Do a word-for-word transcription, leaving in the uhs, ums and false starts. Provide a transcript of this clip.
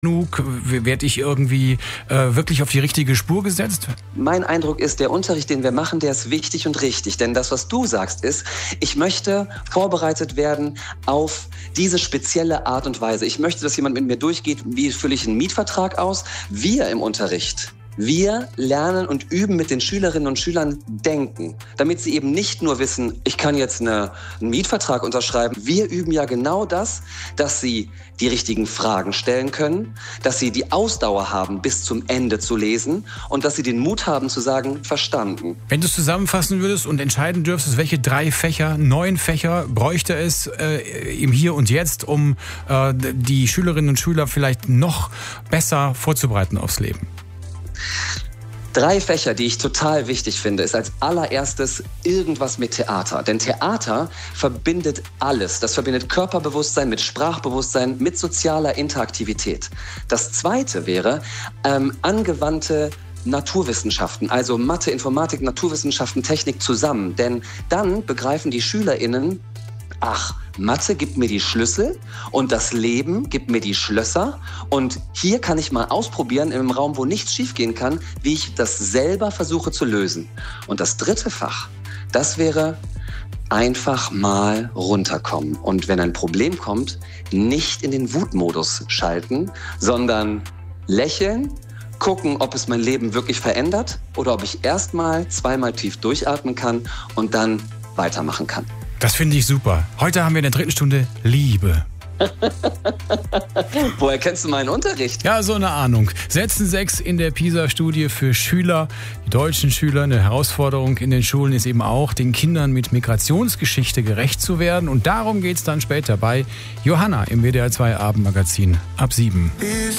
genug? Werde ich irgendwie äh, wirklich auf die richtige Spur gesetzt? Mein Eindruck ist, der Unterricht, den wir machen, der ist wichtig und richtig. Denn das, was du sagst, ist, ich möchte vorbereitet werden auf diese spezielle Art und Weise. Ich möchte, dass jemand mit mir durchgeht, wie fülle ich einen Mietvertrag aus? Wir im Unterricht. Wir lernen und üben mit den Schülerinnen und Schülern denken, damit sie eben nicht nur wissen, ich kann jetzt eine, einen Mietvertrag unterschreiben. Wir üben ja genau das, dass sie die richtigen Fragen stellen können, dass sie die Ausdauer haben, bis zum Ende zu lesen und dass sie den Mut haben zu sagen, verstanden. Wenn du es zusammenfassen würdest und entscheiden dürftest, welche drei Fächer, neun Fächer bräuchte es äh, im Hier und Jetzt, um äh, die Schülerinnen und Schüler vielleicht noch besser vorzubereiten aufs Leben? Drei Fächer, die ich total wichtig finde, ist als allererstes irgendwas mit Theater. Denn Theater verbindet alles. Das verbindet Körperbewusstsein mit Sprachbewusstsein, mit sozialer Interaktivität. Das zweite wäre ähm, angewandte Naturwissenschaften, also Mathe, Informatik, Naturwissenschaften, Technik zusammen. Denn dann begreifen die SchülerInnen, ach, Mathe gibt mir die Schlüssel und das Leben gibt mir die Schlösser. Und hier kann ich mal ausprobieren, in einem Raum, wo nichts schiefgehen kann, wie ich das selber versuche zu lösen. Und das dritte Fach, das wäre einfach mal runterkommen. Und wenn ein Problem kommt, nicht in den Wutmodus schalten, sondern lächeln, gucken, ob es mein Leben wirklich verändert oder ob ich erstmal zweimal tief durchatmen kann und dann weitermachen kann. Das finde ich super. Heute haben wir in der dritten Stunde Liebe. Woher kennst du meinen Unterricht? Ja, so eine Ahnung. Setzen sechs in der PISA-Studie für Schüler, die deutschen Schüler. Eine Herausforderung in den Schulen ist eben auch, den Kindern mit Migrationsgeschichte gerecht zu werden. Und darum geht es dann später bei Johanna im W D R zwei Abendmagazin ab sieben.